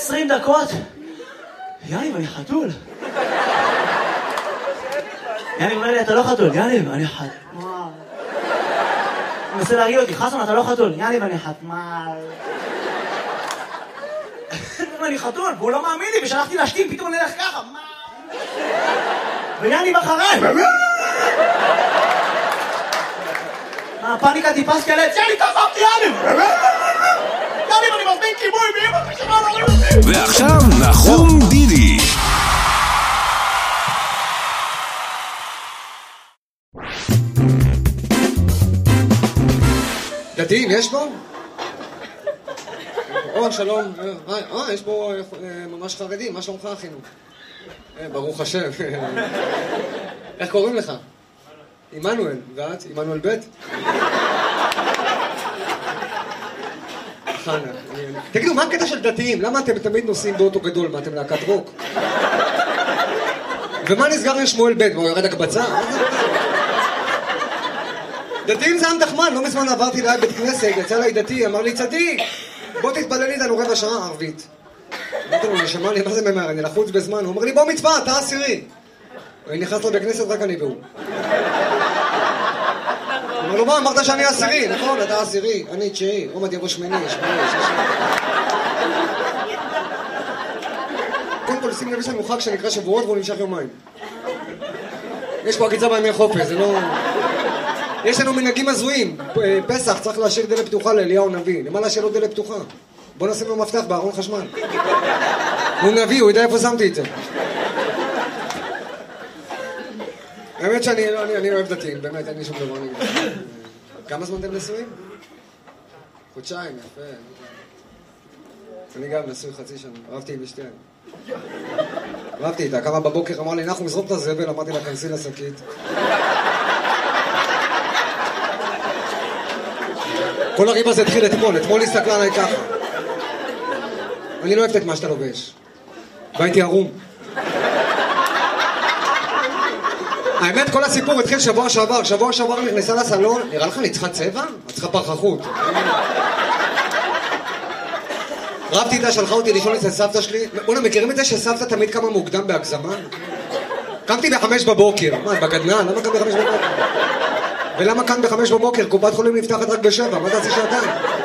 20 דקות. יאניב, אני חתול. יאניב אומר לי, אתה לא חתול. יאניב, אני חתול. הוא מנסה להרגיע אותי, חסון, אתה לא חתול. יאניב, אני חתמל. אני חתול, והוא לא מאמין לי, ושלחתי להשתים, פתאום נלך ככה. ויאניב אחריי. הפאניקה טיפה סקלט. יאניב, תעזבתי, יאניב. יאניב, אני מזמין כיבוי, באמא תשמע לא רואים אותי. ועכשיו נחום דידי. דתיים, יש פה? שלום. יש פה ממש חרדים, מה שלומך אחינו? ברוך השם. איך קוראים לך? עמנואל, ואת? עמנואל ב'? חנה. תגידו, מה הקטע של דתיים? למה אתם תמיד נוסעים באוטו גדול? מה, אתם להקת רוק? ומה נסגר עם שמואל ב'? הוא ירד הקבצה? דתיים זה עם תחמן, לא מזמן עברתי ליד בית כנסת, יצא לי דתי, אמר לי צדיק, בוא תתפלל איתנו רבע שעה ערבית. אמרתי לו, נשמע לי, מה זה ממהר? אני לחוץ בזמן. הוא אומר לי, בוא מצווה, אתה עשירי. אני נכנס לו בכנסת, רק אני והוא. אמר לו, מה, אמרת שאני עשירי, נכון, אתה עשירי, אני תשיעי, עומד יבוא שמיני, שישי. קודם כל, שים לב, יש לנו חג שנקרא שבועות והוא נמשך יומיים. יש פה עקיצה בימי חופש, זה לא... יש לנו מנהגים הזויים, פסח צריך להשאיר דלת פתוחה לאליהו נביא. למה להשאיר לו דלת פתוחה? בוא נשים לו מפתח בארון חשמל. הוא נביא, הוא יודע איפה שמתי את זה. האמת שאני אוהב דתיים, באמת, אין לי שום דבר נגד. כמה זמן אתם נשואים? חודשיים, יפה. אני גם נשוי חצי שנה, אהבתי עם אשתי. אהבתי איתה, קמה בבוקר, אמר לי, אנחנו נזרוק את הזבל, אמרתי לה, כנסי לשקית. כל הריב הזה התחיל אתמול הסתכלה עליי ככה. אני לא אוהבת את מה שאתה לובש. והייתי ערום. האמת, כל הסיפור התחיל שבוע שעבר נכנסה לסלון, נראה לך אני צריכה צבע? את צריכה פרחחות. רבתי איתה, שלחה אותי לישון אצל סבתא שלי. בוא'נה, מכירים את זה שסבתא תמיד קמה מוקדם בהגזמה? קמתי ב5 בבוקר. מה, בגדנן? למה קם ב5 בבוקר? ולמה כאן ב5 בבוקר? קופת חולים נפתחת רק ב7, מה תעשי שעתיים?